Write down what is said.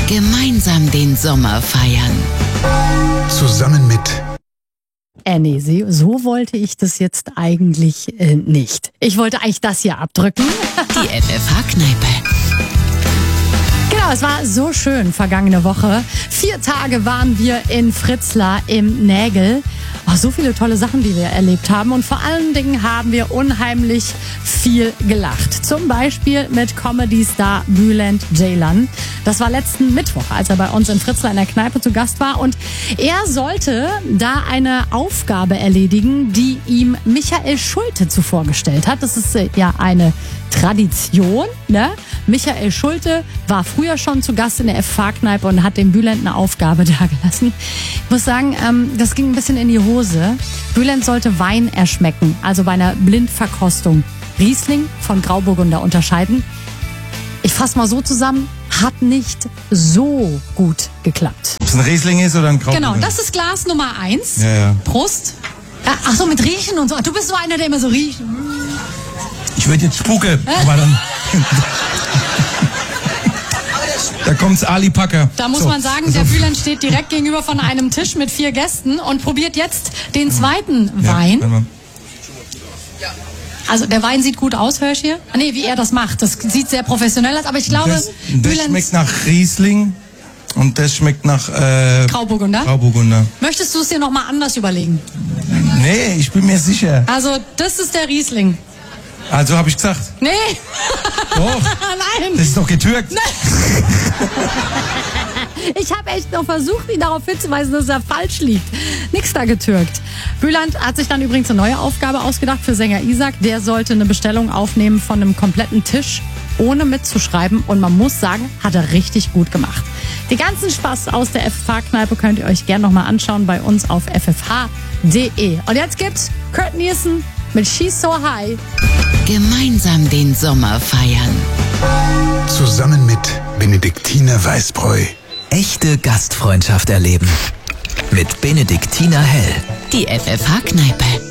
Gemeinsam den Sommer feiern. Zusammen mit Nee, so wollte ich das jetzt eigentlich nicht. Ich wollte eigentlich das hier abdrücken. Die FFH-Kneipe. Genau, es war so schön vergangene Woche. 4 Tage waren wir in Fritzlar im Nägel. Oh, so viele tolle Sachen, die wir erlebt haben. Und vor allen Dingen haben wir unheimlich viel gelacht. Zum Beispiel mit Comedy-Star Bülent Ceylan. Das war letzten Mittwoch, als er bei uns in Fritzlar in der Kneipe zu Gast war. Und er sollte da eine Aufgabe erledigen, die ihm Michael Schulte zuvor gestellt hat. Das ist ja eine Tradition, ne? Michael Schulte war früher schon zu Gast in der FFH-Kneipe und hat dem Bülent eine Aufgabe dagelassen. Ich muss sagen, das ging ein bisschen in die Hose. Bülent sollte Wein erschmecken, also bei einer Blindverkostung Riesling von Grauburgunder unterscheiden. Ich fasse mal so zusammen, hat nicht so gut geklappt. Ob es ein Riesling ist oder ein Grauburgunder? Genau, das ist Glas Nummer 1. Ja. Prost. Ach so, mit Riechen und so. Du bist so einer, der immer so riecht. Ich würde jetzt spucken, aber dann... Da kommt's Ali Packer. Da muss man sagen, der Bülent steht direkt gegenüber von einem Tisch mit 4 Gästen und probiert jetzt den zweiten Wein. Warte mal. Also der Wein sieht gut aus, hör ich hier? Nee, wie er das macht. Das sieht sehr professionell aus, aber ich glaube, Das schmeckt nach Riesling und das schmeckt nach Grauburgunder. Möchtest du es dir nochmal anders überlegen? Nee, ich bin mir sicher. Also das ist der Riesling. Also habe ich gesagt. Nee. Doch. Nein. Das ist doch getürkt. Ich habe echt noch versucht, ihn darauf hinzuweisen, dass er falsch liegt. Nix da getürkt. Bülent hat sich dann übrigens eine neue Aufgabe ausgedacht für Sänger Isaac. Der sollte eine Bestellung aufnehmen von einem kompletten Tisch, ohne mitzuschreiben. Und man muss sagen, hat er richtig gut gemacht. Den ganzen Spaß aus der FFH-Kneipe könnt ihr euch gerne nochmal anschauen bei uns auf ffh.de. Und jetzt gibt's Kurt Nielsen mit She's So High. Gemeinsam den Sommer feiern. Zusammen mit Benediktiner Weißbräu. Echte Gastfreundschaft erleben. Mit Benediktiner Hell. Die FFH-Kneipe.